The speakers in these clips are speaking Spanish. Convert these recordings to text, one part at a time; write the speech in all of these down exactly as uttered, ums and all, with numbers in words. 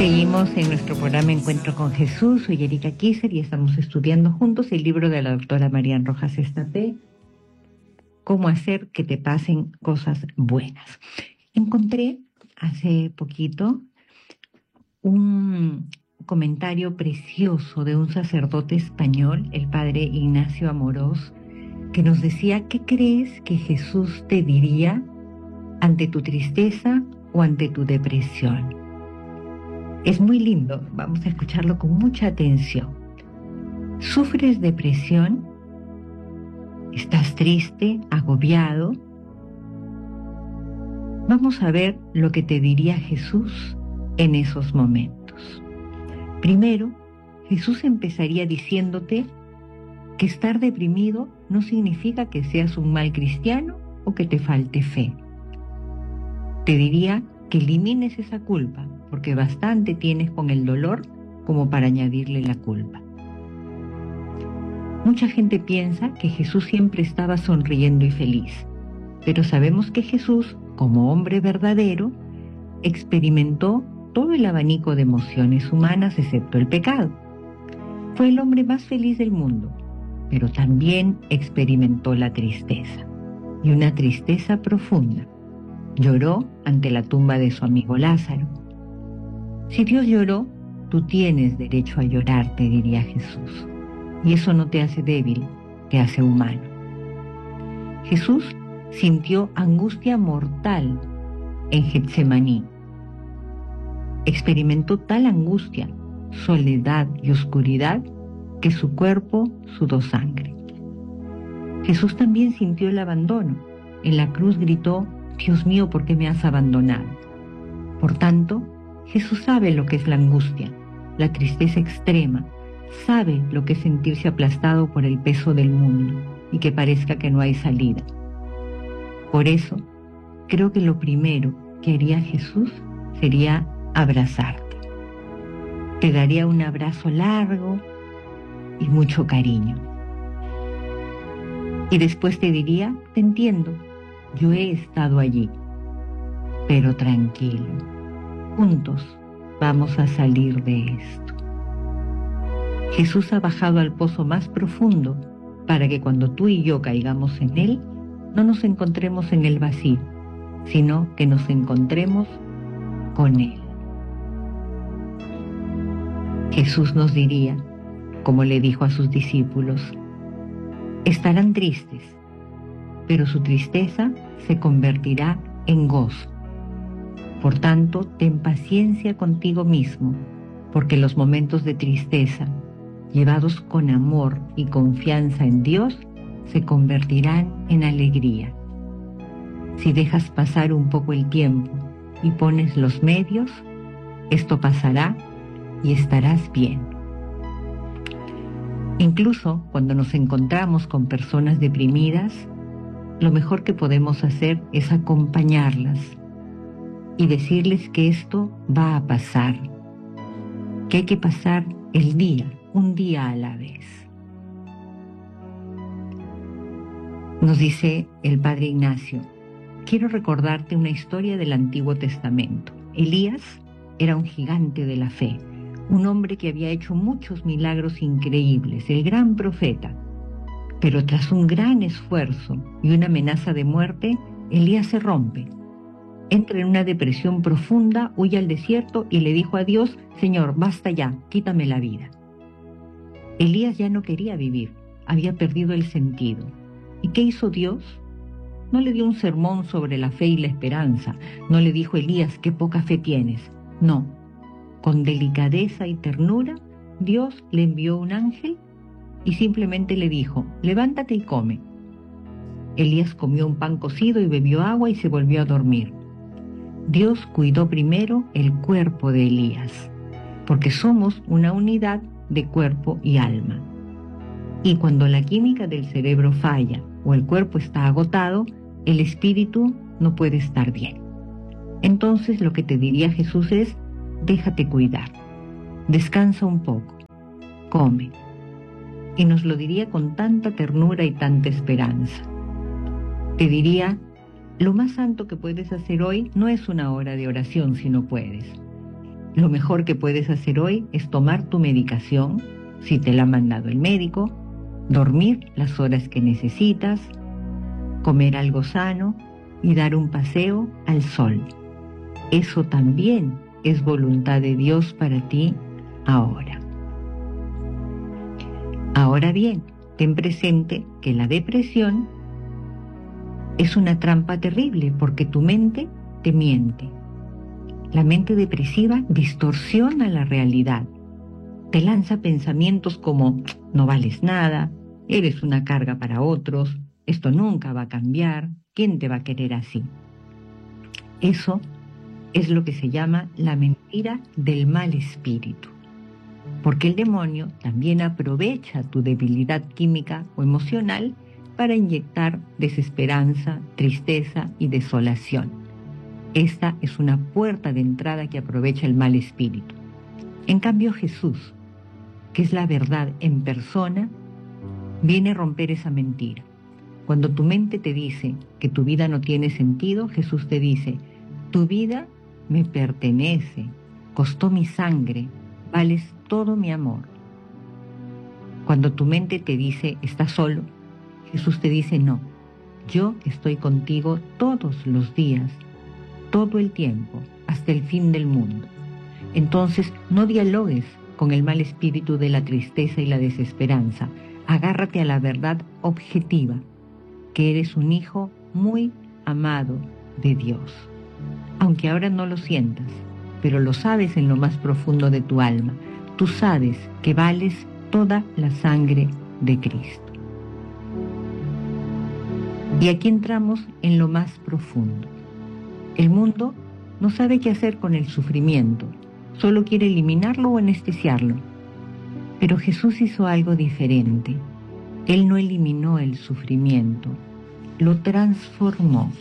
Seguimos en nuestro programa Encuentro con Jesús. Soy Erika Kisser y estamos estudiando juntos el libro de la doctora Marian Rojas Estapé, Cómo hacer que te pasen cosas buenas. Encontré hace poquito un comentario precioso de un sacerdote español, el padre Ignacio Amorós, que nos decía: ¿qué crees que Jesús te diría ante tu tristeza o ante tu depresión? Es muy lindo, vamos a escucharlo con mucha atención. ¿Sufres depresión? ¿Estás triste, agobiado? Vamos a ver lo que te diría Jesús en esos momentos. Primero, Jesús empezaría diciéndote que estar deprimido no significa que seas un mal cristiano o que te falte fe. Te diría que elimines esa culpa, porque bastante tienes con el dolor como para añadirle la culpa. Mucha gente piensa que Jesús siempre estaba sonriendo y feliz, pero sabemos que Jesús, como hombre verdadero, experimentó todo el abanico de emociones humanas excepto el pecado. Fue el hombre más feliz del mundo, pero también experimentó la tristeza, y una tristeza profunda. Lloró ante la tumba de su amigo Lázaro. Si Dios lloró, tú tienes derecho a llorar, te diría Jesús. Y eso no te hace débil, te hace humano. Jesús sintió angustia mortal en Getsemaní. Experimentó tal angustia, soledad y oscuridad que su cuerpo sudó sangre. Jesús también sintió el abandono. En la cruz gritó: Dios mío, ¿por qué me has abandonado? Por tanto, Jesús sabe lo que es la angustia, la tristeza extrema, sabe lo que es sentirse aplastado por el peso del mundo y que parezca que no hay salida. Por eso, creo que lo primero que haría Jesús sería abrazarte. Te daría un abrazo largo y mucho cariño. Y después te diría: te entiendo. Yo he estado allí, pero tranquilo, juntos vamos a salir de esto. Jesús ha bajado al pozo más profundo para que cuando tú y yo caigamos en él, no nos encontremos en el vacío, sino que nos encontremos con él. Jesús nos diría, como le dijo a sus discípulos: estarán tristes, pero su tristeza se convertirá en gozo. Por tanto, ten paciencia contigo mismo, porque los momentos de tristeza, llevados con amor y confianza en Dios, se convertirán en alegría. Si dejas pasar un poco el tiempo y pones los medios, esto pasará y estarás bien. Incluso cuando nos encontramos con personas deprimidas, lo mejor que podemos hacer es acompañarlas y decirles que esto va a pasar, que hay que pasar el día, un día a la vez. Nos dice el padre Ignacio: quiero recordarte una historia del Antiguo Testamento. Elías era un gigante de la fe, un hombre que había hecho muchos milagros increíbles, el gran profeta. Pero tras un gran esfuerzo y una amenaza de muerte, Elías se rompe. Entra en una depresión profunda, huye al desierto y le dijo a Dios: Señor, basta ya, quítame la vida. Elías ya no quería vivir, había perdido el sentido. ¿Y qué hizo Dios? No le dio un sermón sobre la fe y la esperanza, no le dijo: Elías, qué poca fe tienes. No, con delicadeza y ternura, Dios le envió un ángel y simplemente le dijo: levántate y come. Elías comió un pan cocido y bebió agua y se volvió a dormir. Dios cuidó primero el cuerpo de Elías, porque somos una unidad de cuerpo y alma. Y cuando la química del cerebro falla o el cuerpo está agotado, el espíritu no puede estar bien. Entonces lo que te diría Jesús es: déjate cuidar, descansa un poco, come. Y nos lo diría con tanta ternura y tanta esperanza. Te diría: lo más santo que puedes hacer hoy no es una hora de oración si no puedes. Lo mejor que puedes hacer hoy es tomar tu medicación, si te la ha mandado el médico, dormir las horas que necesitas, comer algo sano y dar un paseo al sol. Eso también es voluntad de Dios para ti ahora. Ahora bien, ten presente que la depresión es una trampa terrible porque tu mente te miente. La mente depresiva distorsiona la realidad. Te lanza pensamientos como no vales nada, eres una carga para otros, esto nunca va a cambiar, ¿quién te va a querer así? Eso es lo que se llama la mentira del mal espíritu. Porque el demonio también aprovecha tu debilidad química o emocional para inyectar desesperanza, tristeza y desolación. Esta es una puerta de entrada que aprovecha el mal espíritu. En cambio, Jesús, que es la verdad en persona, viene a romper esa mentira. Cuando tu mente te dice que tu vida no tiene sentido, Jesús te dice, tu vida me pertenece, costó mi sangre, vales todo mi amor. Cuando tu mente te dice, estás solo, Jesús te dice, no, yo estoy contigo todos los días, todo el tiempo, hasta el fin del mundo. Entonces, no dialogues con el mal espíritu de la tristeza y la desesperanza. Agárrate a la verdad objetiva, que eres un hijo muy amado de Dios. Aunque ahora no lo sientas, pero lo sabes en lo más profundo de tu alma. Tú sabes que vales toda la sangre de Cristo. Y aquí entramos en lo más profundo. El mundo no sabe qué hacer con el sufrimiento, solo quiere eliminarlo o anestesiarlo. Pero Jesús hizo algo diferente. Él no eliminó el sufrimiento, lo transformó.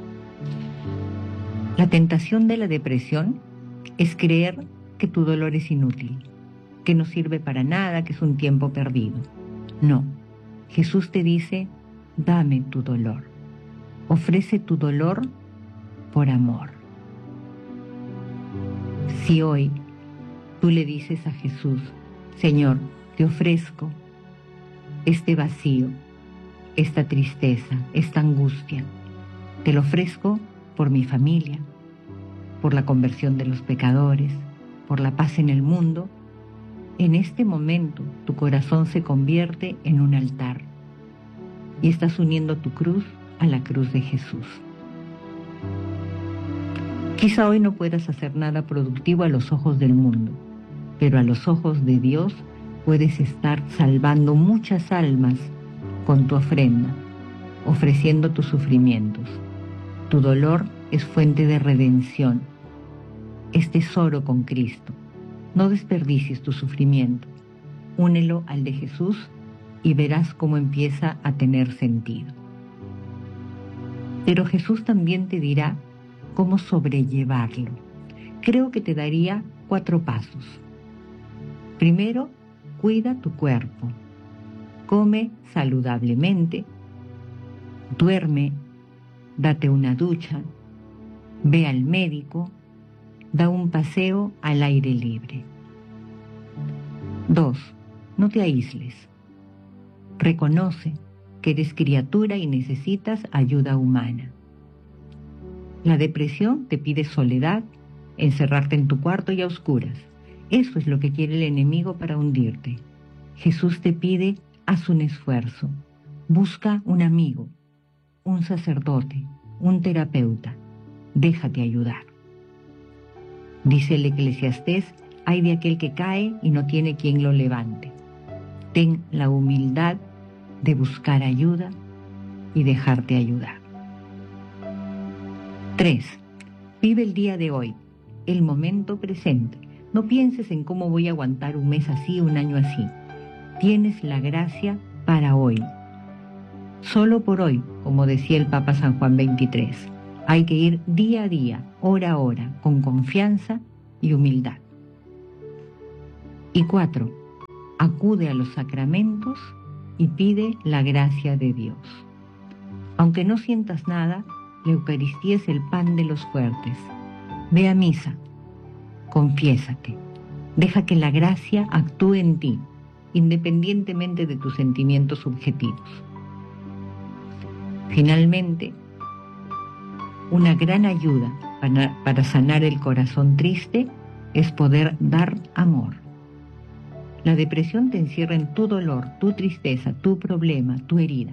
La tentación de la depresión es creer que tu dolor es inútil, que no sirve para nada, que es un tiempo perdido. No, Jesús te dice, dame tu dolor. Ofrece tu dolor por amor. Si hoy tú le dices a Jesús, Señor, te ofrezco este vacío, esta tristeza, esta angustia, te lo ofrezco por mi familia, por la conversión de los pecadores, por la paz en el mundo, en este momento tu corazón se convierte en un altar y estás uniendo tu cruz a la cruz de Jesús. Quizá hoy no puedas hacer nada productivo a los ojos del mundo, pero a los ojos de Dios puedes estar salvando muchas almas con tu ofrenda, ofreciendo tus sufrimientos. Tu dolor es fuente de redención, es tesoro con Cristo. No desperdicies tu sufrimiento, únelo al de Jesús y verás cómo empieza a tener sentido. Pero Jesús también te dirá cómo sobrellevarlo. Creo que te daría cuatro pasos. Primero, cuida tu cuerpo. Come saludablemente, duerme, date una ducha, ve al médico, da un paseo al aire libre. Dos, no te aísles. Reconoce que eres criatura y necesitas ayuda humana. La depresión te pide soledad, encerrarte en tu cuarto y a oscuras. Eso es lo que quiere el enemigo para hundirte. Jesús te pide, haz un esfuerzo. Busca un amigo, un sacerdote, un terapeuta. Déjate ayudar. Dice el Eclesiastés, ay de aquel que cae y no tiene quien lo levante. Ten la humildad de buscar ayuda y dejarte ayudar. Tres. Vive el día de hoy, el momento presente. No pienses en cómo voy a aguantar un mes así, un año así. Tienes la gracia para hoy. Solo por hoy, como decía el Papa San Juan veintitrés. Hay que ir día a día, hora a hora, con confianza y humildad. Y cuatro, acude a los sacramentos y pide la gracia de Dios. Aunque no sientas nada, la Eucaristía es el pan de los fuertes. Ve a misa, confiésate. Deja que la gracia actúe en ti, independientemente de tus sentimientos subjetivos. Finalmente, una gran ayuda para, para sanar el corazón triste es poder dar amor. La depresión te encierra en tu dolor, tu tristeza, tu problema, tu herida.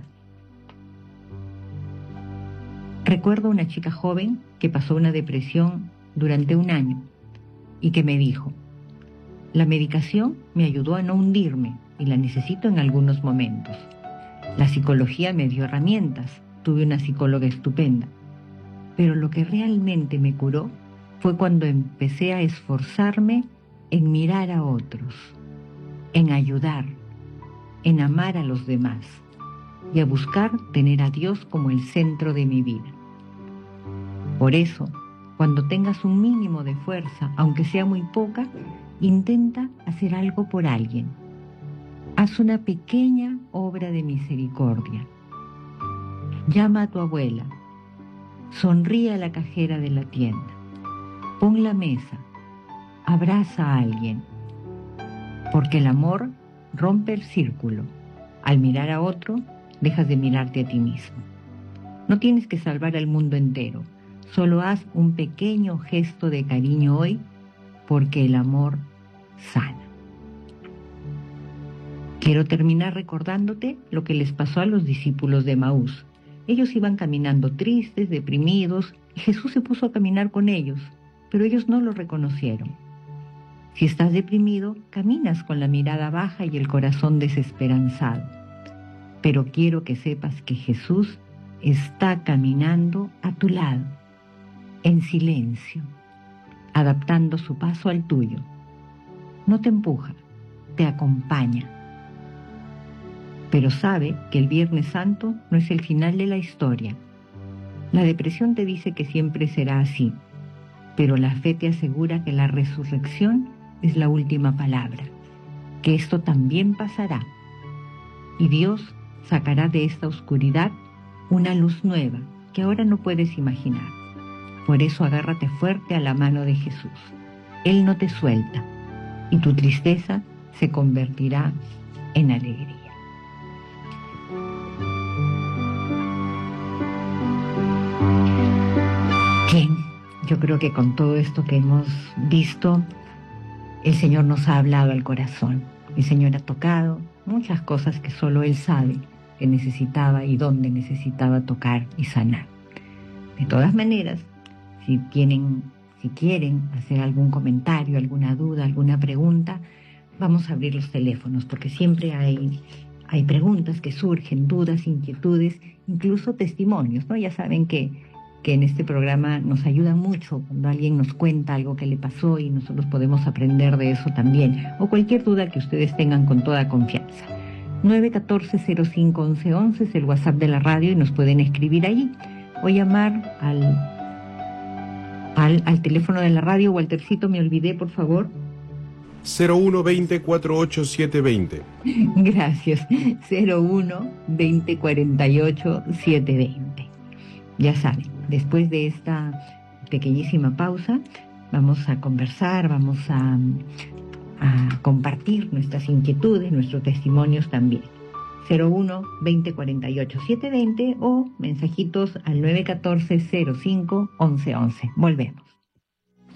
Recuerdo una chica joven que pasó una depresión durante un año y que me dijo: la medicación me ayudó a no hundirme y la necesito en algunos momentos. La psicología me dio herramientas, tuve una psicóloga estupenda, pero lo que realmente me curó fue cuando empecé a esforzarme en mirar a otros, en ayudar, en amar a los demás y a buscar tener a Dios como el centro de mi vida. Por eso, cuando tengas un mínimo de fuerza, aunque sea muy poca, intenta hacer algo por alguien. Haz una pequeña obra de misericordia. Llama a tu abuela. Sonríe a la cajera de la tienda. Pon la mesa. Abraza a alguien. Porque el amor rompe el círculo. Al mirar a otro, dejas de mirarte a ti mismo. No tienes que salvar al mundo entero. Solo haz un pequeño gesto de cariño hoy, porque el amor sana. Quiero terminar recordándote lo que les pasó a los discípulos de Emaús. Ellos iban caminando tristes, deprimidos, y Jesús se puso a caminar con ellos, pero ellos no lo reconocieron. Si estás deprimido, caminas con la mirada baja y el corazón desesperanzado. Pero quiero que sepas que Jesús está caminando a tu lado, en silencio, adaptando su paso al tuyo. No te empuja, te acompaña. Pero sabe que el Viernes Santo no es el final de la historia. La depresión te dice que siempre será así, pero la fe te asegura que la resurrección es la última palabra, que esto también pasará. Y Dios sacará de esta oscuridad una luz nueva que ahora no puedes imaginar. Por eso agárrate fuerte a la mano de Jesús. Él no te suelta y tu tristeza se convertirá en alegría. Bien, yo creo que con todo esto que hemos visto, el Señor nos ha hablado al corazón. El Señor ha tocado muchas cosas que solo Él sabe que necesitaba y dónde necesitaba tocar y sanar. De todas maneras, si tienen, si quieren hacer algún comentario, alguna duda, alguna pregunta, vamos a abrir los teléfonos, porque siempre hay, hay preguntas que surgen, dudas, inquietudes, incluso testimonios, ¿no? Ya saben que, que en este programa nos ayuda mucho cuando alguien nos cuenta algo que le pasó y nosotros podemos aprender de eso también, o cualquier duda que ustedes tengan con toda confianza. nueve uno cuatro, cero cinco, once once es el WhatsApp de la radio y nos pueden escribir allí o llamar al Al, al teléfono de la radio. Waltercito, me olvidé, por favor. cero uno veinte, cuarenta y ocho, setecientos veinte. Gracias. cero uno veinte, cuarenta y ocho, setecientos veinte. Ya saben, después de esta pequeñísima pausa, vamos a conversar, vamos a, a compartir nuestras inquietudes, nuestros testimonios también. cero uno veinte, cuarenta y ocho, setecientos veinte o mensajitos al nueve uno cuatro, cero cinco, once once. Volvemos.